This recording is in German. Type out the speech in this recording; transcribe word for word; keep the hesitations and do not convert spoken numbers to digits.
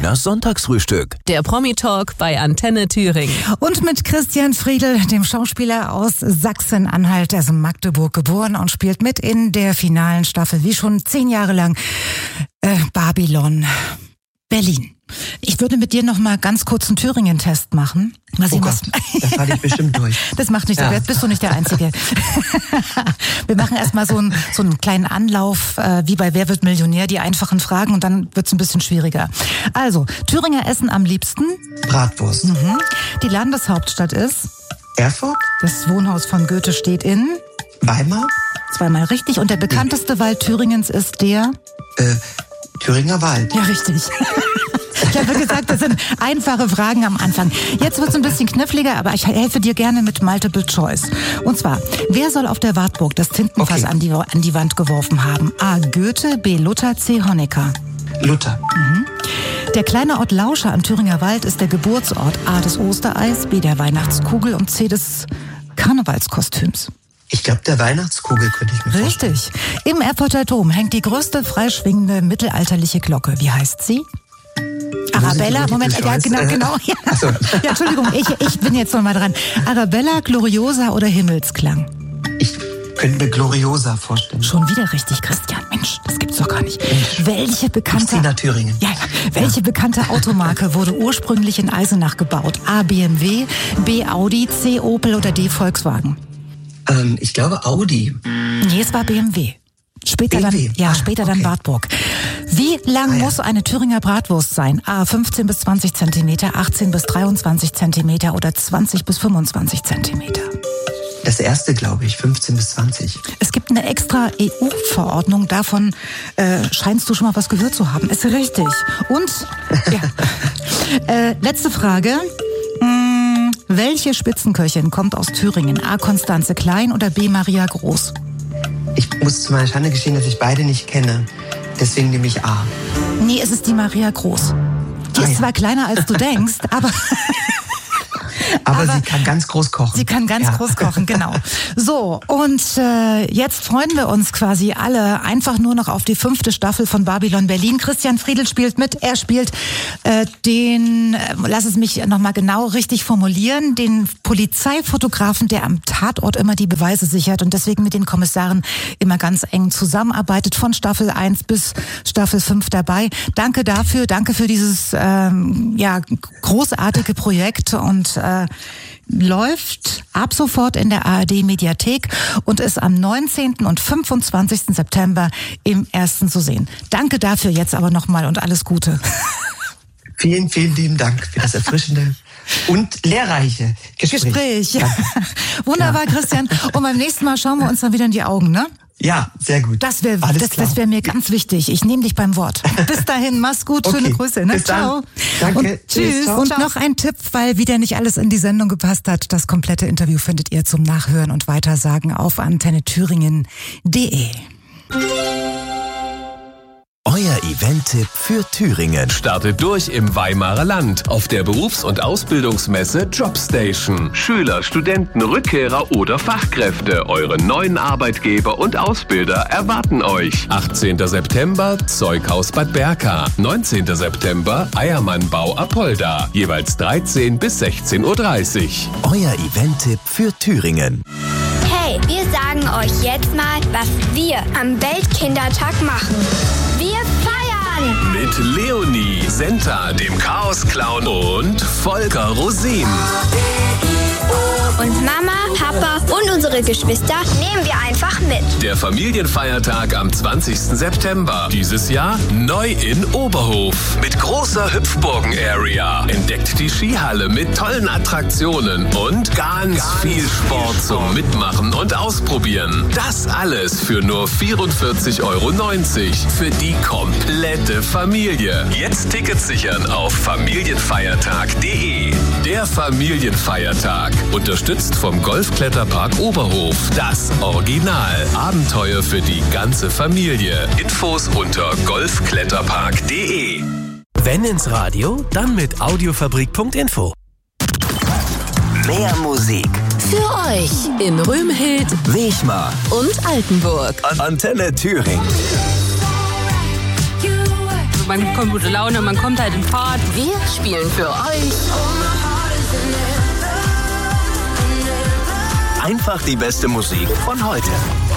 Tinas Sonntagsfrühstück. Der Promi-Talk bei Antenne Thüringen. Und mit Christian Friedl, dem Schauspieler aus Sachsen-Anhalt, der ist in Magdeburg geboren und spielt mit in der finalen Staffel, wie schon zehn Jahre lang, äh, Babylon Berlin. Ich würde mit dir noch mal ganz kurz einen Thüringen-Test machen. Mal sehen, oh Gott, was... da falle ich bestimmt durch. Das macht nichts, ja. Bist du nicht der Einzige. Wir machen erstmal so einen, so einen kleinen Anlauf, äh, wie bei Wer wird Millionär, die einfachen Fragen, und dann wird's ein bisschen schwieriger. Also, Thüringer essen am liebsten? Bratwurst. Mhm. Die Landeshauptstadt ist? Erfurt. Das Wohnhaus von Goethe steht in? Weimar. Zweimal richtig. Und der bekannteste ja. Wald Thüringens ist der? Äh, Thüringer Wald. Ja, richtig. Ich habe gesagt, das sind einfache Fragen am Anfang. Jetzt wird es ein bisschen kniffliger, aber ich helfe dir gerne mit Multiple Choice. Und zwar, wer soll auf der Wartburg das Tintenfass okay. an, die, an die Wand geworfen haben? A. Goethe, B. Luther, C. Honecker. Luther. Mhm. Der kleine Ort Lauscha am Thüringer Wald ist der Geburtsort A. des Ostereis, B. der Weihnachtskugel und C. des Karnevalskostüms. Ich glaube, der Weihnachtskugel könnte ich mir Richtig. vorstellen. Im Erfurter Dom hängt die größte freischwingende mittelalterliche Glocke. Wie heißt sie? Arabella, Moment, ja, genau, genau. Ja. So. Ja, Entschuldigung, ich, ich bin jetzt noch mal dran. Arabella, Gloriosa oder Himmelsklang? Ich könnte mir Gloriosa vorstellen. Schon wieder richtig, Christian. Mensch, das gibt's doch gar nicht. Mensch. Welche bekannte... Christina Thüringen. Ja, welche ja. bekannte Automarke wurde ursprünglich in Eisenach gebaut? A. B M W, B. Audi, C. Opel oder D. Volkswagen? Ähm, ich glaube Audi. Nee, es war B M W. Später B M W. dann, ja, ah, später okay. dann Wartburg. Wie lang ah, ja. muss eine Thüringer Bratwurst sein? A, fünfzehn bis zwanzig Zentimeter, achtzehn bis dreiundzwanzig Zentimeter oder zwanzig bis fünfundzwanzig Zentimeter? Das erste, glaube ich, fünfzehn bis zwanzig. Es gibt eine extra E U-Verordnung, davon äh, scheinst du schon mal was gehört zu haben. Ist richtig. Und, ja. äh, letzte Frage. Hm, welche Spitzenköchin kommt aus Thüringen? A, Konstanze Klein oder B, Maria Groß? Ich muss zu meiner Schande gestehen, dass ich beide nicht kenne. Deswegen nehme ich A. Nee, es ist die Maria Groß. Die ah, ist ja. zwar kleiner, als du denkst, aber... Aber, Aber sie kann ganz groß kochen. Sie kann ganz ja. groß kochen, genau. So, und äh, jetzt freuen wir uns quasi alle einfach nur noch auf die fünfte Staffel von Babylon Berlin. Christian Friedl spielt mit. Er spielt äh, den, äh, lass es mich nochmal genau richtig formulieren, den Polizeifotografen, der am Tatort immer die Beweise sichert und deswegen mit den Kommissaren immer ganz eng zusammenarbeitet, von Staffel eins bis Staffel fünf dabei. Danke dafür, danke für dieses ähm, ja großartige Projekt und äh, läuft ab sofort in der A R D-Mediathek und ist am neunzehnten und fünfundzwanzigsten September im Ersten zu sehen. Danke dafür jetzt aber nochmal und alles Gute. Vielen, vielen lieben Dank für das erfrischende und lehrreiche Gespräch. Gespräch. Ja. Wunderbar, ja. Christian. Und beim nächsten Mal schauen wir uns dann wieder in die Augen, ne? Ja, sehr gut. Das wäre das, das wär mir ganz wichtig. Ich nehme dich beim Wort. Bis dahin, mach's gut, okay. schöne Grüße. Ne? Bis ciao. Dann. Danke. Und tschüss. Ciao. Und ciao. noch ein Tipp, weil wieder nicht alles in die Sendung gepasst hat. Das komplette Interview findet ihr zum Nachhören und Weitersagen auf antenne thüringen punkt de. Euer Event-Tipp für Thüringen. Startet durch im Weimarer Land auf der Berufs- und Ausbildungsmesse Jobstation. Schüler, Studenten, Rückkehrer oder Fachkräfte, eure neuen Arbeitgeber und Ausbilder erwarten euch. achtzehnten September Zeughaus Bad Berka, neunzehnten September Eiermannbau Apolda, jeweils dreizehn bis sechzehn Uhr dreißig. Euer Event-Tipp für Thüringen. Hey, wir sagen euch jetzt mal, was wir am Weltkindertag machen. Wir feiern! Mit Leonie, Senta, dem Chaos-Clown und Volker Rosin. Und Mama, Papa und unsere Geschwister nehmen wir einfach mit. Der Familienfeiertag am zwanzigsten September. Dieses Jahr neu in Oberhof. Mit großer Hüpfburgen-Area. Entdeckt die Skihalle mit tollen Attraktionen und ganz, ganz viel Sport zum Mitmachen und Ausprobieren. Das alles für nur vierundvierzig Euro neunzig für die komplette Familie. Jetzt Tickets sichern auf familienfeiertag punkt de. Der Familienfeiertag. Unterstützt vom Golfkletterpark Oberhof. Das Original. Abenteuer für die ganze Familie. Infos unter golfkletterpark punkt de. Wenn ins Radio, dann mit audiofabrik punkt info. Mehr Musik. Für euch in Römhild, Wechmar und Altenburg. Antenne Thüringen. man bekommt gute Laune, man kommt halt in Fahrt. Wir spielen für euch Einfach die beste Musik von heute.